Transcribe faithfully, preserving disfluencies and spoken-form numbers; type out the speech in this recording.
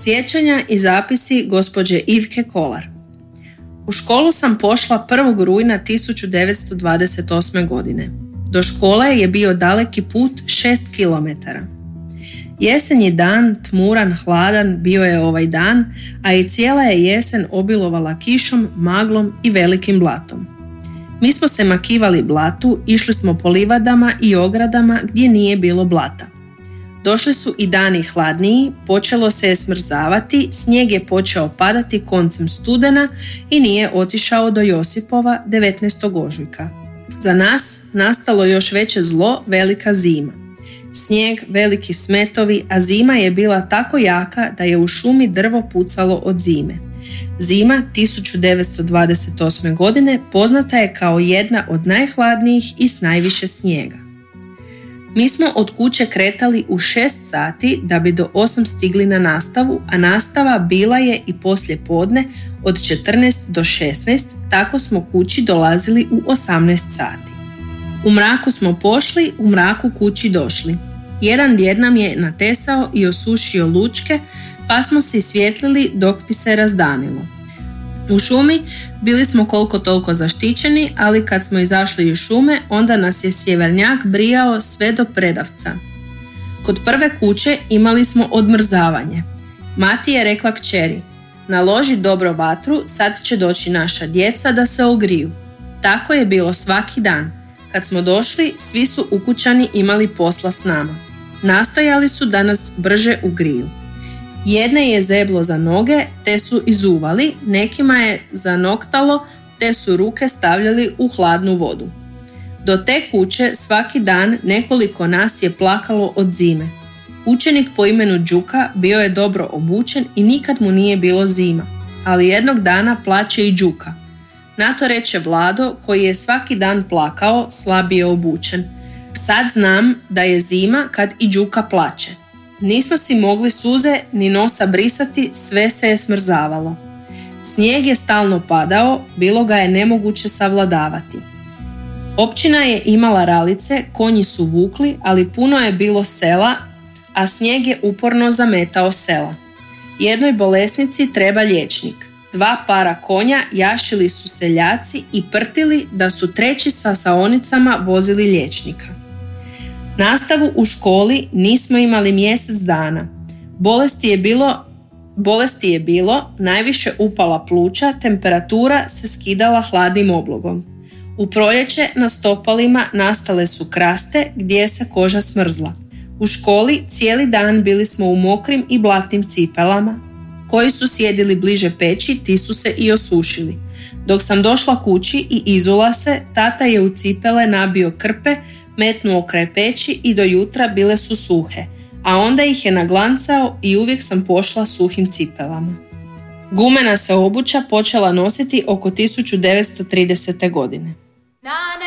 Sjećanja i zapisi gospođe Ivke Kolar. U školu sam pošla prvog rujna tisuću devetsto dvadeset osme. godine. Do škole je bio daleki put šest kilometara. Jesenji dan, tmuran, hladan bio je ovaj dan, a i cijela je jesen obilovala kišom, maglom i velikim blatom. Mi smo se makivali blatu, išli smo po livadama i ogradama gdje nije bilo blata. Došli su i dani hladniji, počelo se je smrzavati, snijeg je počeo padati koncem studena i nije otišao do Josipova devetnaestog ožujka. Za nas nastalo još veće zlo, velika zima. Snijeg, veliki smetovi, a zima je bila tako jaka da je u šumi drvo pucalo od zime. Zima tisuću devetsto dvadeset osme. godine poznata je kao jedna od najhladnijih i s najviše snijega. Mi smo od kuće kretali u šest sati da bi do osam stigli na nastavu, a nastava bila je i poslije podne od četrnaest do šesnaest, tako smo kući dolazili u osamnaest sati. U mraku smo pošli, u mraku kući došli. Jedan djed nam je natesao i osušio lučke, pa smo se svjetlili dok bi se razdanilo. U šumi bili smo koliko toliko zaštićeni, ali kad smo izašli iz šume, onda nas je sjevernjak brijao sve do predavca. Kod prve kuće imali smo odmrzavanje. Mati je rekla kćeri: naloži dobro vatru, sad će doći naša djeca da se ogriju. Tako je bilo svaki dan. Kad smo došli, svi su ukućani imali posla s nama. Nastojali su da nas brže ugriju. Jedne je zeblo za noge, te su izuvali, nekima je zanoktalo, te su ruke stavljali u hladnu vodu. Do te kuće svaki dan nekoliko nas je plakalo od zime. Učenik po imenu Đuka bio je dobro obučen i nikad mu nije bilo zima, ali jednog dana plače i Đuka. Na to reče Vlado, koji je svaki dan plakao, slabije obučen: sad znam da je zima kad i Đuka plače. Nismo si mogli suze ni nosa brisati, sve se je smrzavalo. Snijeg je stalno padao, bilo ga je nemoguće savladavati. Općina je imala ralice, konji su vukli, ali puno je bilo sela, a snijeg je uporno zametao sela. Jednoj bolesnici treba liječnik. Dva para konja jašili su seljaci i prtili da su treći sa saonicama vozili liječnika. Nastavu u školi nismo imali mjesec dana. Bolesti je bilo, bolesti je bilo, najviše upala pluća, temperatura se skidala hladnim oblogom. U proljeće na stopalima nastale su kraste gdje se koža smrzla. U školi cijeli dan bili smo u mokrim i blatnim cipelama. Koji su sjedili bliže peći, ti su se i osušili. Dok sam došla kući i izula se, tata je u cipele nabio krpe, metnuo kraj peći i do jutra bile su suhe, a onda ih je naglancao i uvijek sam pošla suhim cipelama. Gumena se obuća počela nositi oko tisuću devetsto tridesete. godine.